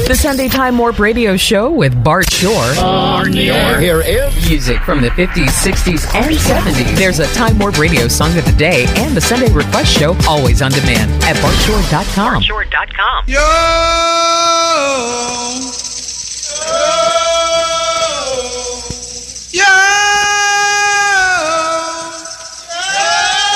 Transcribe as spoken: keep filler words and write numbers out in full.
The Sunday Time Warp Radio Show with Bart Shore. Bart Shore. Here is music from the fifties, sixties, and seventies. There's a Time Warp Radio Song of the Day and the Sunday Request Show, always on demand at bart shore dot com. bart shore dot com. Yo! Yo!